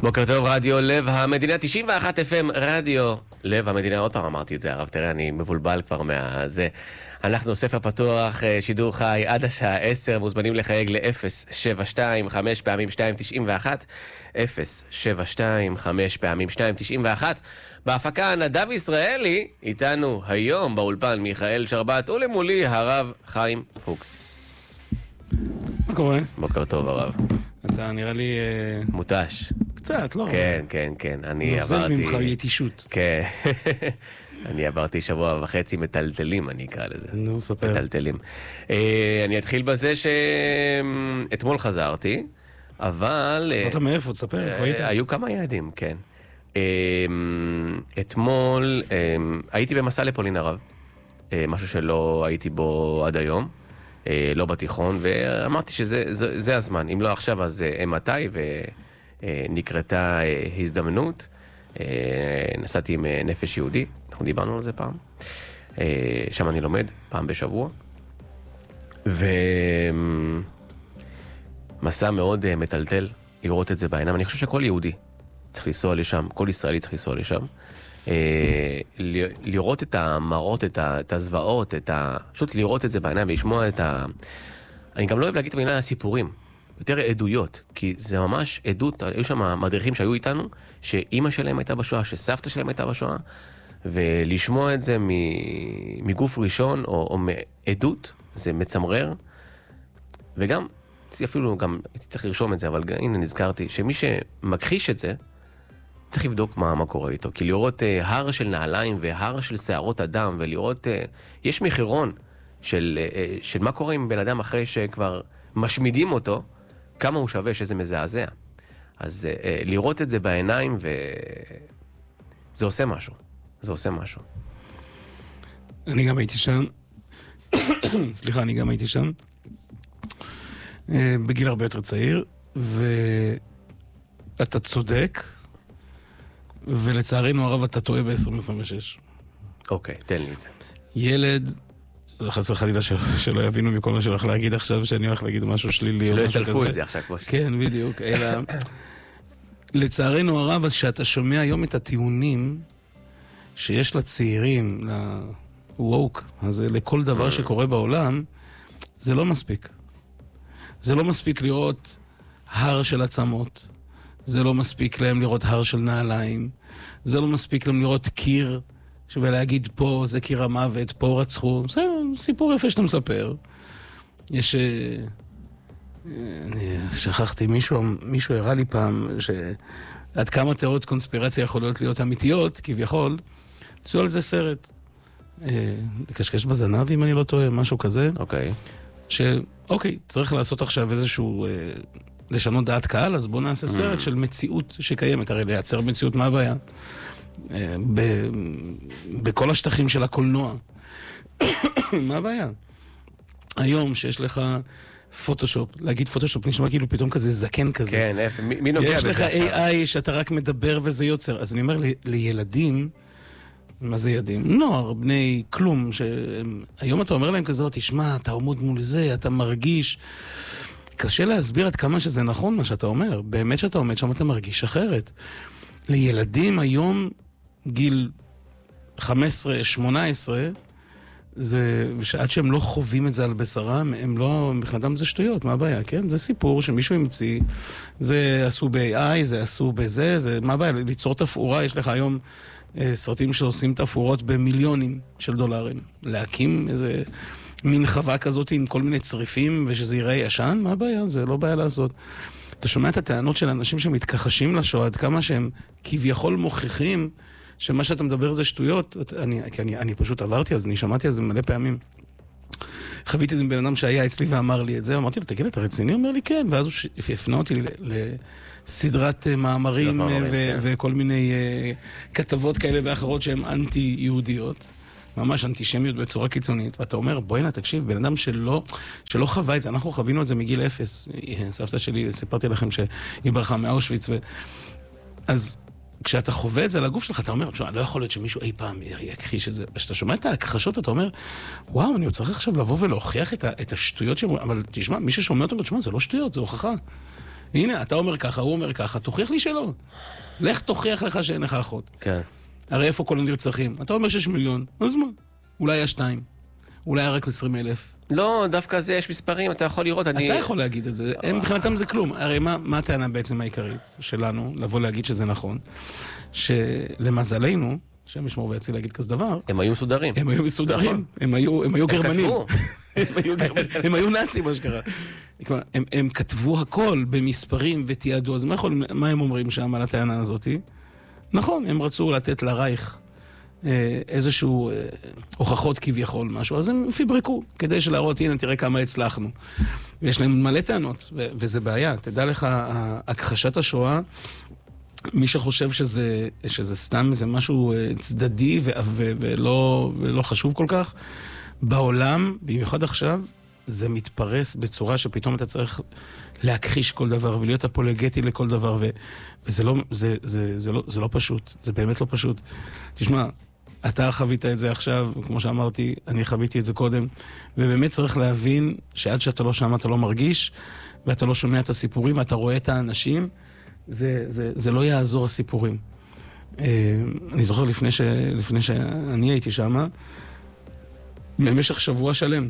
בוקר טוב, רדיו לב המדינה, 91 FM, רדיו לב המדינה. עוד פעם אמרתי את זה, הרב, תראה, אני מבולבל כבר מהזה. אנחנו ספר פתוח, שידור חי עד השעה 10, מוזמנים לחייג ל-072 5 פעמים 291, 072 5 פעמים 291. בהפקה נדב ישראלי, איתנו היום באולפן מיכאל שרבט, ולמולי הרב חיים פוקס. מה קורה? בוקר טוב, הרב. אתה נראה לי... מותש. קצת, לא? כן. אני נוזל עברתי... ממך יתישות. כן. אני עברתי שבוע וחצי מטלטלים, אני אקרא לזה. נו, ספר. מטלטלים. אני אתחיל בזה שאתמול חזרתי, אבל... חזרת מאיפה? תספר, איפה היית? היו כמה יעדים, כן. אתמול הייתי במסע לפולין, הרב. משהו שלא הייתי בו עד היום. לא בתיכון, ואמרתי שזה הזמן. אם לא עכשיו, אז מתי, ונקרתה הזדמנות. נסעתי עם נפש יהודי, אנחנו דיברנו על זה פעם. שם אני לומד, פעם בשבוע. ומסע מאוד מטלטל לראות את זה בעיניים. אני חושב שכל יהודי צריך לנסוע לשם, כל ישראלי צריך לנסוע לשם. לראות את המראות, את הזוועות, פשוט לראות את זה בעיניים ולשמוע את אני גם לא אוהב להגיד את המילה הסיפורים, יותר עדויות, כי זה ממש עדות. היו שם מדריכים שהיו איתנו, שאימא שלהם הייתה בשואה, שסבתא שלהם הייתה בשואה, ולשמוע את זה מגוף ראשון או מעדות, זה מצמרר. וגם, אפילו גם הייתי צריך לרשום את זה, אבל הנה נזכרתי, שמי שמכחיש את זה, צריך לבדוק מה קורה איתו, כי לראות הר של נעליים והר של שערות אדם, ולראות, יש מחירון של מה קורה עם בן אדם אחרי שכבר משמידים אותו, כמה הוא שווה, שזה מזעזע. אז לראות את זה בעיניים, זה עושה משהו. זה עושה משהו. אני גם הייתי שם. סליחה, אני גם הייתי שם. בגיל הרבה יותר צעיר, ואתה צודק, ולצערנו הרב אתה טועה ב-2026. אוקיי, תן לי את זה. ילד, חס וחלילה שלא יבינו מכל מה שהולך להגיד עכשיו, שאני הולך להגיד משהו שלילי. שלא יסלפו את זה עכשיו. כן, בדיוק. אלא, לצערנו הרב, שאתה שומע היום את הטיעונים שיש לצעירים, לווק, הזה, לכל דבר שקורה בעולם, זה לא מספיק. זה לא מספיק לראות הר של עצמות. זה לא מספיק להם לראות הר של נעליים. זה לא מספיק להם לראות קיר, ולהגיד פה זה קיר המוות, פה רצחו. זה סיפור יפה שאתה מספר. יש... אני שכחתי, מישהו הראה לי פעם, שעד כמה תיאוריות קונספירציה יכולות להיות אמיתיות, כביכול, עשו על זה סרט. לקשקש בזנב, אם אני לא טועה, משהו כזה. אוקיי. אוקיי, צריך לעשות עכשיו איזשהו... לשנות דעת קהל, אז בואו נעשה סרט של מציאות שקיימת. הרי לייצר מציאות, מה הבעיה? בכל השטחים של הקולנוע. מה הבעיה? היום שיש לך פוטושופ, להגיד פוטושופ נשמע כאילו פתאום כזה זקן כזה. כן, מי נוגע בזה? יש לך AI שאתה רק מדבר וזה יוצר. אז אני אומר לילדים, מה זה ילדים? נוער, בני כלום, שהיום אתה אומר להם כזאת, תשמע, אתה עומד מול זה, אתה מרגיש... קשה להסביר עד כמה שזה נכון מה שאתה אומר. באמת שאתה עומד שם אתה מרגיש אחרת. לילדים היום, גיל 15, 18, שעד שהם לא חווים את זה על בשרם, הם לא, מבחינתם זה שטויות, מה הבעיה, כן? זה סיפור שמישהו המציא, זה עשו ב-AI, זה עשו בזה, זה, מה הבעיה? ליצור תפאורה, יש לך היום סרטים שעושים תפאורות במיליונים של דולרים. להקים איזה... מין חווה כזאת עם כל מיני צריפים ושזה ייראה ישן, מה הבעיה? זה לא בעיה לעשות. אתה שומע את הטענות של אנשים שמתכחשים לשואה, עד כמה שהם כביכול מוכיחים שמה שאתה מדבר זה שטויות. אני פשוט עברתי, אז אני שמעתי על זה מלא פעמים. חוויתי את זה עם בן אדם שהיה אצלי ואמר לי את זה, אמרתי לו, תגיד, אתה רציני? הוא אומר לי, כן, ואז הוא הפנה אותי לסדרת מאמרים וכל מיני כתבות כאלה ואחרות שהן אנטי-יהודיות. ממש אנטישמיות בצורה קיצונית, ואתה אומר, בואי נה, תקשיב, בן אדם שלא חווה את זה, אנחנו חווינו את זה מגיל 0, סבתא שלי, סיפרתי לכם שהיא ברחה מאושוויץ, אז כשאתה חווה את זה על הגוף שלך, אתה אומר, לא יכול להיות שמישהו אי פעם יכחיש את זה, כשאתה שומע את ההכחשות, אתה אומר, וואו, אני צריך עכשיו לבוא ולהוכיח את השטויות, אבל תשמע, מי ששומע אותו, תשמע, זה לא שטויות, זה הוכחה. הנה, אתה אומר ככה, הוא אומר ככה, תוכיח לי שלא. לך תוכיח לך שאין לך אחות. כן. הרי איפה כל הנרצחים? אתה אומר 6 מיליון, אז מה? אולי היה 2. אולי היה רק 20,000. לא, דווקא זה יש מספרים, אתה יכול לראות, אתה יכול להגיד את זה, הם מבחינתם זה כלום. הרי מה הטענה בעצם העיקרית שלנו, לבוא להגיד שזה נכון, שלמזלנו, שם ישמור ויציל להגיד כזה דבר, הם היו מסודרים. הם היו מסודרים, הם היו גרמנים. הם היו נאצים, מה שקרה. הם כתבו הכל במספרים ותיעדו, אז מה הם אומרים שם על הטענה הזאת? נכון, הם רצו לתת לרייך איזשהו הוכחות כביכול משהו, אז הם פיברקו, כדי שלהראות, הנה, תראה כמה הצלחנו. ויש להם מלא טענות, וזה בעיה. תדע לך, הכחשת השואה, מי שחושב שזה סתם איזה משהו צדדי ולא חשוב כל כך, בעולם, במיוחד עכשיו, זה מתפרס בצורה שפתאום אתה צריך להכחיש כל דבר ולהיות אפולוגטי לכל דבר, וזה לא פשוט, זה באמת לא פשוט. תשמע, אתה חווית את זה עכשיו, כמו שאמרתי, אני חוויתי את זה קודם, ובאמת צריך להבין שעד שאתה לא שם, אתה לא מרגיש, ואתה לא שומע את הסיפורים, ואתה רואה את האנשים, זה לא יעזור הסיפורים. אני זוכר לפני שאני הייתי שם, במשך שבוע שלם,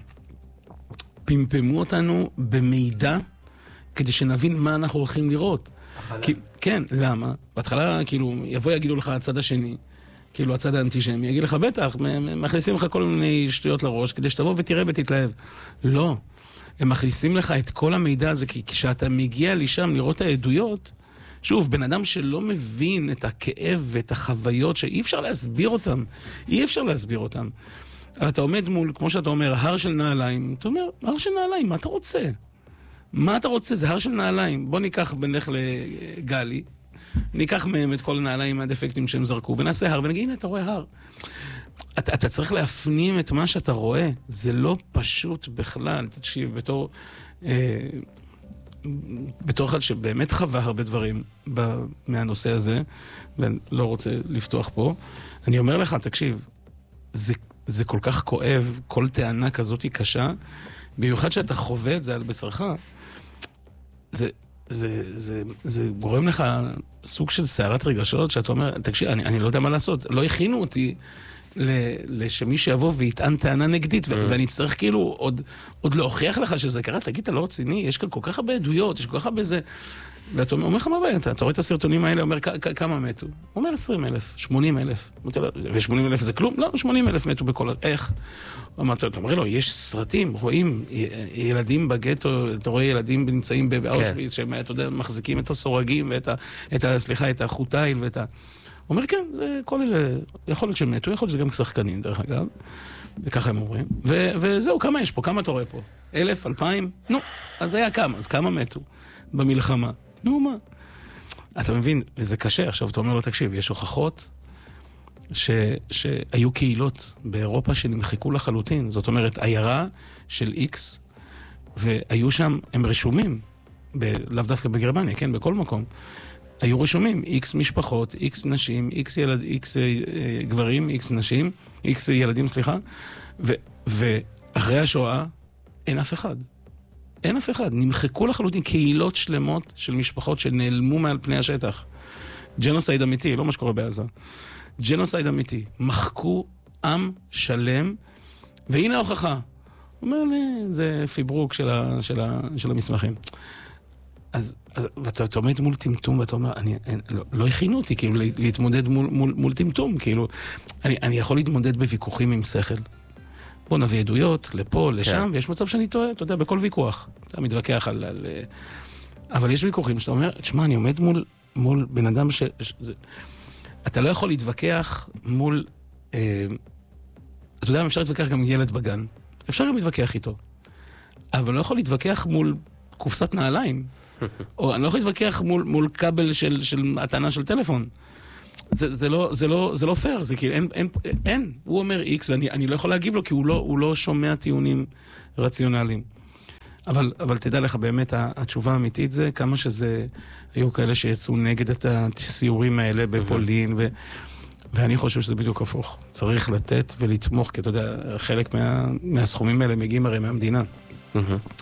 פמפמו אותנו במידע, כדי שנבין מה אנחנו הולכים לראות. כן, למה? בהתחלה, כאילו, יגידו לך הצד השני, כאילו הצד האנטישמי, יגיד לך, בטח, מכניסים לך כל מיני שטויות לראש, כדי שתבוא ותראה ותתלהב. לא. הם מכניסים לך את כל המידע הזה, כי כשאתה מגיע לשם לראות העדויות, שוב, בן אדם שלא מבין את הכאב ואת החוויות שאי אפשר להסביר אותם, אי אפשר להסביר אותם. אתה עומד מול, כמו שאתה אומר, הר של נעליים, אתה אומר, הר של נעליים, מה אתה רוצה? מה אתה רוצה? זה הר של נעליים. בוא נלך לגלי, ניקח מהם את כל הנעליים הדפקטים שהם זרקו, ונעשה הר, ונגיד, הנה, אתה רואה הר. אתה צריך להפנים את מה שאתה רואה. זה לא פשוט בכלל. תקשיב, בתור אחד שבאמת חווה הרבה דברים מהנושא הזה, ואני לא רוצה לפתוח פה, אני אומר לך, תקשיב, זה כל כך כואב, כל טענה כזאת היא קשה, במיוחד שאתה חווה את זה על בשרך, זה גורם לך סוג של סערת רגשות, שאתה אומר, תקשיב, אני לא יודע מה לעשות, לא הכינו אותי לשמי שיבוא ויטען טענה נגדית, ואני צריך כאילו עוד להוכיח לך שזה קרה, תגיד, אתה לא רציני, יש כאן כל כך הרבה עדויות, יש כל כך הרבה זה, ואתה אומר לך מה בעיה, אתה רואה את הסרטונים האלה, אומר כמה מתו? הוא אומר 20,000, 80,000, ו80,000 זה כלום? לא, 80,000 מתו בכל... איך? אתה אומר לו, יש סרטים, רואים ילדים בגטו, אתה רואה ילדים נמצאים באושוויץ, שהם, אתה יודע, מחזיקים את הסורגים את החוטייל ואת ה... הוא אומר, כן, זה כל אלה, יכול להיות שהם מתו, יכול להיות שזה גם שחקנים, דרך אגב, וככה הם אומרים. וזהו, כמה יש פה? כמה אתה רואה פה? 1,000, 2,000? נו, אז היה כמה, אז כמה מתו במלחמה? נו, מה? אתה מבין, וזה קשה. עכשיו אתה אומר לו, תקשיב, יש הוכחות שהיו קהילות באירופה שנמחקו לחלוטין. זאת אומרת, עיירה של X, והיו שם, הם רשומים, לאו דווקא בגרמניה, כן, בכל מקום. היו רשומים, X משפחות, X נשים, X גברים, X נשים, X ילדים, סליחה, ואחרי השואה אין אף אחד. אין אף אחד. נמחקו לחלוטין קהילות שלמות של משפחות שנעלמו מעל פני השטח. ג'נוסייד אמיתי, לא מה שקורה בעזה. ג'נוסייד אמיתי. מחקו עם שלם, והנה ההוכחה. הוא אומר לי, זה פיברוק של המסמכים. אז ואתה עומד מול טמטום, ואתה אומר, לא הכינו אותי, כאילו, להתמודד מול טמטום, כאילו, אני יכול להתמודד בוויכוחים עם שכל. בוא נביא עדויות, לפה, לשם, ויש מצב שאני טועה, אתה יודע, בכל ויכוח. אתה מתווכח על... אבל יש ויכוחים שאתה אומר, תשמע, אני עומד מול בן אדם אתה לא יכול להתווכח מול... אתה יודע, אפשר להתווכח גם עם ילד בגן. אפשר גם להתווכח איתו. אבל לא יכול להתווכח מול קופסת נעליים. או אני לא יכול להתווכח מול כבל של הטענה של טלפון. זה לא פייר, זה כאילו, אין, הוא אומר X ואני לא יכול להגיב לו, כי הוא לא שומע טיעונים רציונליים. אבל תדע לך, באמת, התשובה האמיתית זה, כמה שזה, היו כאלה שיצאו נגד את הסיורים האלה בפולין, ואני חושב שזה בדיוק הפוך. צריך לתת ולתמוך, כי אתה יודע, חלק מהסכומים האלה מגיעים הרי מהמדינה.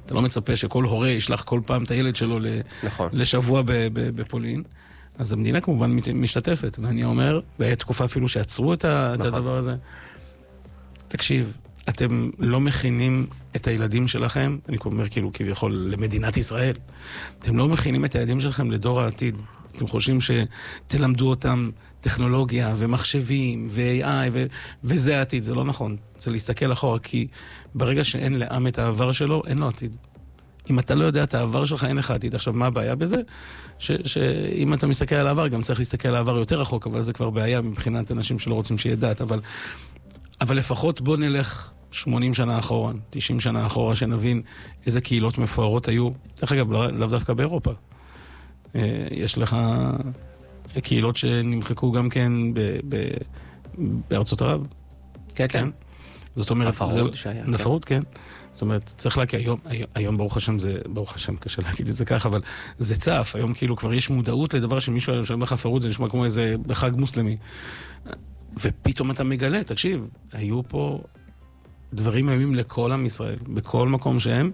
אתה לא מצפה שכל הורה ישלח כל פעם את הילד שלו לשבוע בפולין. אז המדינה כמובן משתתפת, ואני אומר, בתקופה אפילו שעצרו את הדבר הזה, תקשיב, אתם לא מכינים את הילדים שלכם, אני אומר כאילו כביכול למדינת ישראל, אתם לא מכינים את הילדים שלכם לדור העתיד. אתם חושבים שתלמדו אותם טכנולוגיה ומחשבים ו-AI וזה העתיד, זה לא נכון. זה להסתכל אחורה, כי ברגע שאין לעם את העבר שלו, אין לו עתיד. אם אתה לא יודע את העבר שלך, אין לך עתיד. עכשיו, מה הבעיה בזה? שאם אתה מסתכל על העבר, גם צריך להסתכל על העבר יותר רחוק, אבל זה כבר בעיה מבחינת אנשים שלא רוצים שיהיה דעת. אבל לפחות בוא נלך 80 שנה אחורה, 90 שנה אחורה, שנבין איזה קהילות מפוארות היו. דרך אגב, לאו דווקא באירופה. יש לך קהילות שנמחקו גם כן בארצות ערב. כן, כן. זאת אומרת, נפרות שהיה. נפרות, כן. זאת אומרת, צריך להגיד, היום ברוך השם זה, ברוך השם, קשה להגיד את זה ככה, אבל זה צף. היום כאילו כבר יש מודעות לדבר שמישהו שאומר לך פרות, זה נשמע כמו איזה בחג מוסלמי. ופתאום אתה מגלה, תקשיב, היו פה דברים איומים לכל עם ישראל, בכל מקום שהם,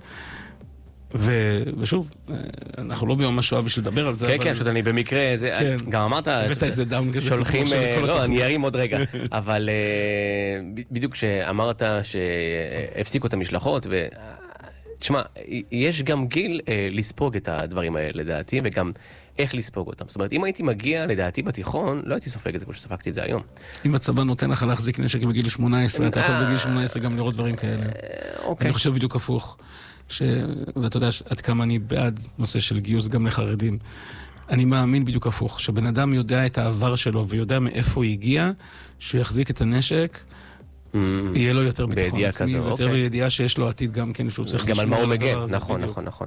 ושוב, אנחנו לא ביום השואה בשביל לדבר על זה. כן, כן, פשוט אני במקרה, גם אמרת, שולחים, לא, אני ארים עוד רגע, אבל בדיוק שאמרת שהפסיקו את המשלחות, תשמע, יש גם גיל לספוג את הדברים האלה לדעתי, וגם איך לספוג אותם. זאת אומרת, אם הייתי מגיע לדעתי בתיכון, לא הייתי סופג את זה כמו שספגתי את זה היום. אם הצבא נותן לך להחזיק נשק בגיל 18, אתה יכול בגיל 18 גם לראות דברים כאלה. אני חושב בדיוק הפוך. ואתה יודע עד כמה אני בעד נושא של גיוס גם לחרדים. אני מאמין בדיוק הפוך, שבן אדם יודע את העבר שלו ויודע מאיפה הוא הגיע, שהוא יחזיק את הנשק, יהיה לו יותר ביטחון עצמי, ויותר בידיעה שיש לו עתיד גם כן, שהוא צריך לשמור על הדבר הזה. נכון, נכון, נכון.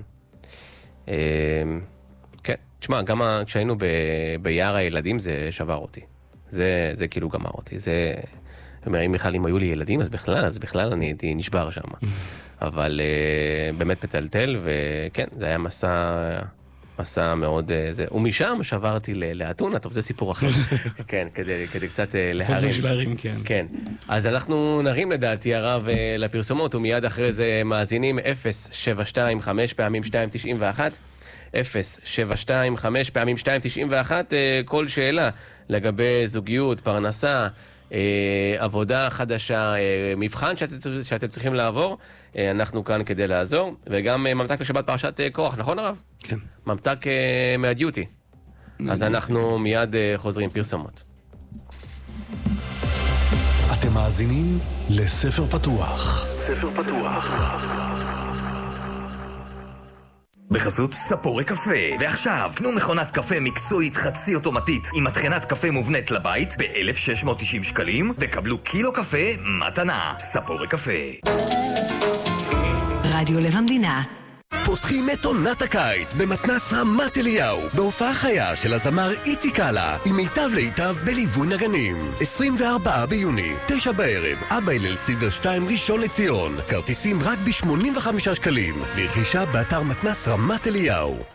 כן, תשמע, גם כשהיינו ביער הילדים זה שבר אותי. זה כאילו גמר אותי. זה, אם בכלל אם היו לי ילדים, אז בכלל אני הייתי נשבר שם. אבל באמת מטלטל, וכן, זה היה מסע מאוד, ומשם שברתי לאתונה, טוב, זה סיפור אחר. כן, כדי קצת להרים. חוזרים של להרים, כן. כן. אז אנחנו נרים לדעתי הרב לפרסומות, ומיד אחרי זה מאזינים 072 פעמים 291, 072 פעמים 291, כל שאלה לגבי זוגיות, פרנסה, עבודה חדשה, מבחן שאתם צריכים לעבור, אנחנו כאן כדי לעזור, וגם ממתק לשבת פרשת כוח, נכון הרב? כן. ממתק מהדיוטי. אז אנחנו מיד חוזרים פרסומות. אתם מאזינים לספר פתוח. ספר פתוח. בחסות ספורי קפה. ועכשיו, קנו מכונת קפה מקצועית חצי אוטומטית עם מטחנת קפה מובנית לבית ב-1,690 שקלים, וקבלו קילו קפה מתנה. ספורי קפה. רדיו לב המדינה. פותחים את עונת הקיץ במתנ"ס רמת אליהו בהופעה חיה של הזמר איציק קאלה עם מיטב להיטב בליווי נגנים. 24 ביוני, 9 בערב, אבא הלל סילבר 2 ראשון לציון. כרטיסים רק ב-85 שקלים. לרכישה באתר מתנ"ס רמת אליהו.